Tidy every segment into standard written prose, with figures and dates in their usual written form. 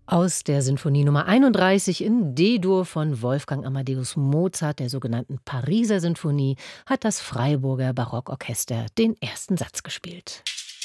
Aus der Sinfonie Nummer 31 in D-Dur von Wolfgang Amadeus Mozart, der sogenannten Pariser Sinfonie, hat das Freiburger Barockorchester den ersten Satz gespielt.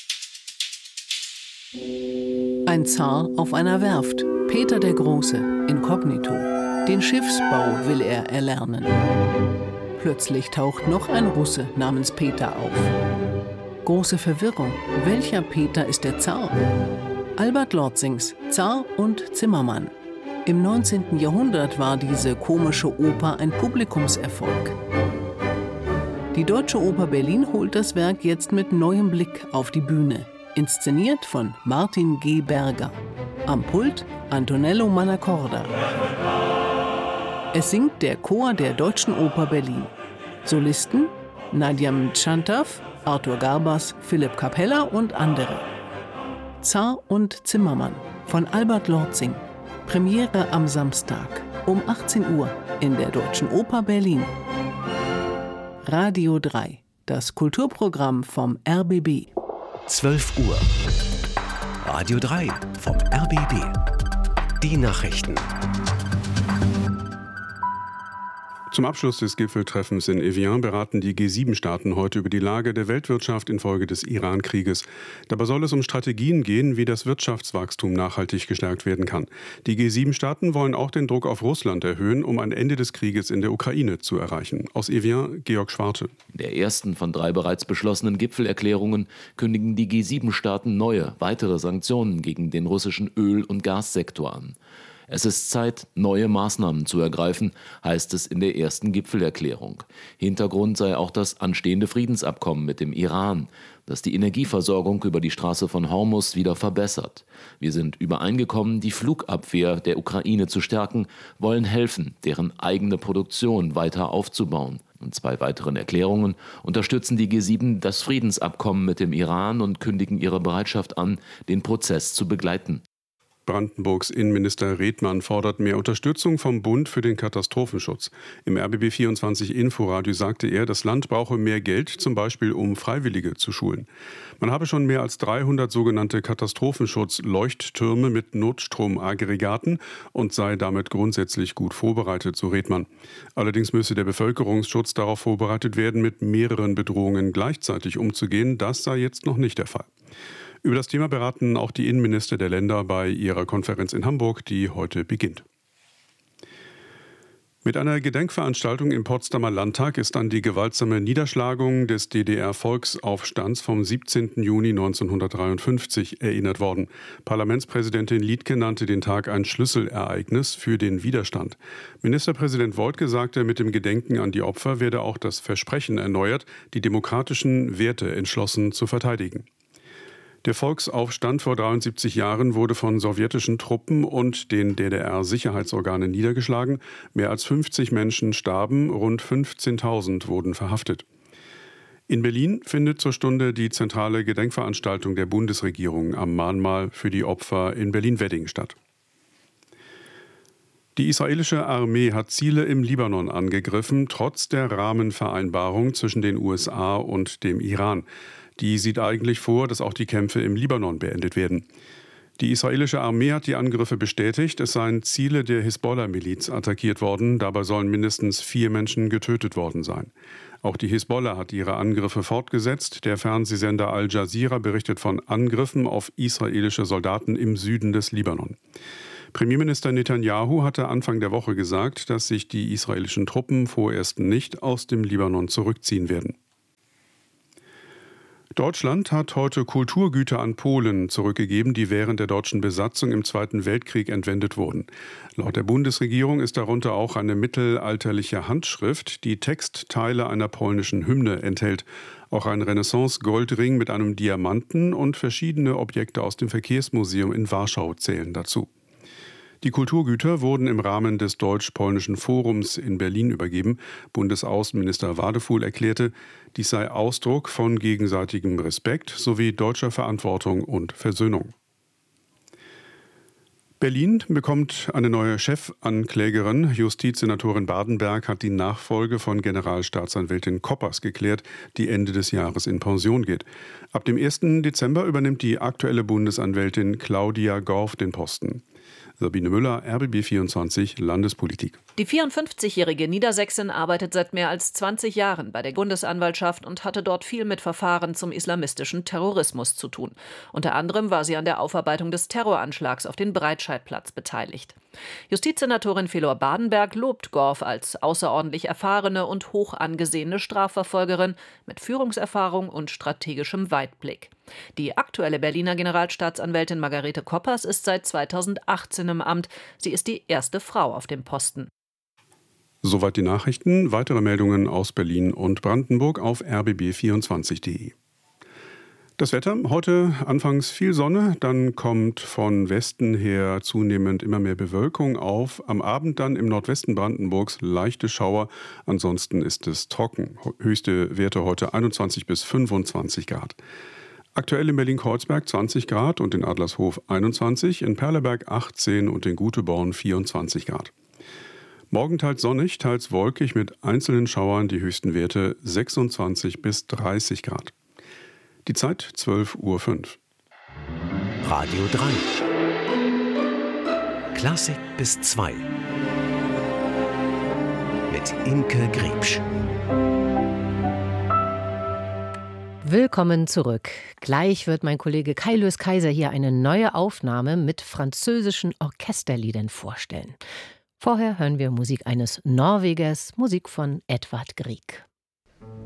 Ein Zar auf einer Werft, Peter der Große, inkognito. Den Schiffsbau will er erlernen. Plötzlich taucht noch ein Russe namens Peter auf. Große Verwirrung. Welcher Peter ist der Zar? Albert Lorzings Zar und Zimmermann. Im 19. Jahrhundert war diese komische Oper ein Publikumserfolg. Die Deutsche Oper Berlin holt das Werk jetzt mit neuem Blick auf die Bühne. Inszeniert von Martin G. Berger. Am Pult Antonello Manacorda. Es singt der Chor der Deutschen Oper Berlin. Solisten Nadia Mtschantaw, Arthur Garbas, Philipp Capella und andere. Zar und Zimmermann von Albert Lorzing. Premiere am Samstag um 18 Uhr in der Deutschen Oper Berlin. Radio 3, das Kulturprogramm vom RBB. 12 Uhr. Radio 3 vom RBB. Die Nachrichten. Zum Abschluss des Gipfeltreffens in Evian beraten die G7-Staaten heute über die Lage der Weltwirtschaft infolge des Iran-Krieges. Dabei soll es um Strategien gehen, wie das Wirtschaftswachstum nachhaltig gestärkt werden kann. Die G7-Staaten wollen auch den Druck auf Russland erhöhen, um ein Ende des Krieges in der Ukraine zu erreichen. Aus Evian, Georg Schwarte. In der ersten von 3 bereits beschlossenen Gipfelerklärungen kündigen die G7-Staaten neue, weitere Sanktionen gegen den russischen Öl- und Gassektor an. Es ist Zeit, neue Maßnahmen zu ergreifen, heißt es in der ersten Gipfelerklärung. Hintergrund sei auch das anstehende Friedensabkommen mit dem Iran, das die Energieversorgung über die Straße von Hormuz wieder verbessert. Wir sind übereingekommen, die Flugabwehr der Ukraine zu stärken, wollen helfen, deren eigene Produktion weiter aufzubauen. In 2 weiteren Erklärungen unterstützen die G7 das Friedensabkommen mit dem Iran und kündigen ihre Bereitschaft an, den Prozess zu begleiten. Brandenburgs Innenminister Redmann fordert mehr Unterstützung vom Bund für den Katastrophenschutz. Im RBB 24 Inforadio sagte er, das Land brauche mehr Geld, zum Beispiel um Freiwillige zu schulen. Man habe schon mehr als 300 sogenannte Katastrophenschutz-Leuchttürme mit Notstromaggregaten und sei damit grundsätzlich gut vorbereitet, so Redmann. Allerdings müsse der Bevölkerungsschutz darauf vorbereitet werden, mit mehreren Bedrohungen gleichzeitig umzugehen. Das sei jetzt noch nicht der Fall. Über das Thema beraten auch die Innenminister der Länder bei ihrer Konferenz in Hamburg, die heute beginnt. Mit einer Gedenkveranstaltung im Potsdamer Landtag ist an die gewaltsame Niederschlagung des DDR-Volksaufstands vom 17. Juni 1953 erinnert worden. Parlamentspräsidentin Liedtke nannte den Tag ein Schlüsselereignis für den Widerstand. Ministerpräsident Woidke sagte, mit dem Gedenken an die Opfer werde auch das Versprechen erneuert, die demokratischen Werte entschlossen zu verteidigen. Der Volksaufstand vor 73 Jahren wurde von sowjetischen Truppen und den DDR-Sicherheitsorganen niedergeschlagen. Mehr als 50 Menschen starben, rund 15.000 wurden verhaftet. In Berlin findet zur Stunde die zentrale Gedenkveranstaltung der Bundesregierung am Mahnmal für die Opfer in Berlin-Wedding statt. Die israelische Armee hat Ziele im Libanon angegriffen, trotz der Rahmenvereinbarung zwischen den USA und dem Iran. Die sieht eigentlich vor, dass auch die Kämpfe im Libanon beendet werden. Die israelische Armee hat die Angriffe bestätigt. Es seien Ziele der Hisbollah-Miliz attackiert worden. Dabei sollen mindestens 4 Menschen getötet worden sein. Auch die Hisbollah hat ihre Angriffe fortgesetzt. Der Fernsehsender Al Jazeera berichtet von Angriffen auf israelische Soldaten im Süden des Libanon. Premierminister Netanyahu hatte Anfang der Woche gesagt, dass sich die israelischen Truppen vorerst nicht aus dem Libanon zurückziehen werden. Deutschland hat heute Kulturgüter an Polen zurückgegeben, die während der deutschen Besatzung im Zweiten Weltkrieg entwendet wurden. Laut der Bundesregierung ist darunter auch eine mittelalterliche Handschrift, die Textteile einer polnischen Hymne enthält. Auch ein Renaissance-Goldring mit einem Diamanten und verschiedene Objekte aus dem Verkehrsmuseum in Warschau zählen dazu. Die Kulturgüter wurden im Rahmen des Deutsch-Polnischen Forums in Berlin übergeben. Bundesaußenminister Wadefuhl erklärte, dies sei Ausdruck von gegenseitigem Respekt sowie deutscher Verantwortung und Versöhnung. Berlin bekommt eine neue Chefanklägerin. Justizsenatorin Badenberg hat die Nachfolge von Generalstaatsanwältin Koppers geklärt, die Ende des Jahres in Pension geht. Ab dem 1. Dezember übernimmt die aktuelle Bundesanwältin Claudia Gorf den Posten. Sabine Müller, RBB 24 Landespolitik. Die 54-jährige Niedersächsin arbeitet seit mehr als 20 Jahren bei der Bundesanwaltschaft und hatte dort viel mit Verfahren zum islamistischen Terrorismus zu tun. Unter anderem war sie an der Aufarbeitung des Terroranschlags auf den Breitscheidplatz beteiligt. Justizsenatorin Felor Badenberg lobt Gorf als außerordentlich erfahrene und hoch angesehene Strafverfolgerin mit Führungserfahrung und strategischem Weitblick. Die aktuelle Berliner Generalstaatsanwältin Margarete Koppers ist seit 2018 im Amt. Sie ist die erste Frau auf dem Posten. Soweit die Nachrichten. Weitere Meldungen aus Berlin und Brandenburg auf rbb24.de. Das Wetter, heute anfangs viel Sonne, dann kommt von Westen her zunehmend immer mehr Bewölkung auf. Am Abend dann im Nordwesten Brandenburgs leichte Schauer, ansonsten ist es trocken. Höchste Werte heute 21 bis 25 Grad. Aktuell in Berlin-Kreuzberg 20 Grad und in Adlershof 21, in Perleberg 18 und in Guteborn 24 Grad. Morgen teils sonnig, teils wolkig mit einzelnen Schauern, die höchsten Werte 26 bis 30 Grad. Die Zeit 12:05 Uhr. Radio 3. Klassik bis 2. Mit Imke Griebsch. Willkommen zurück. Gleich wird mein Kollege Kai-Lös Kaiser hier eine neue Aufnahme mit französischen Orchesterliedern vorstellen. Vorher hören wir Musik eines Norwegers, Musik von Edvard Grieg.